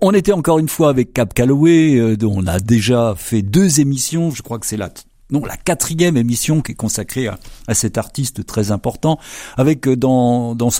On était encore une fois avec Cab Calloway, dont on a déjà fait 2 émissions. Je crois que c'est la 4e émission qui est consacrée à cet artiste très important, avec dans